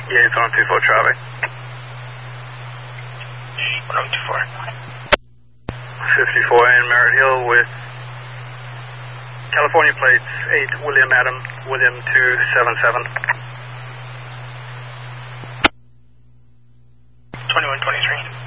Yeah, it's 1024 traffic. 1024. 54 in Merritt Hill with California plates 8 William Adam, William 277. 2123.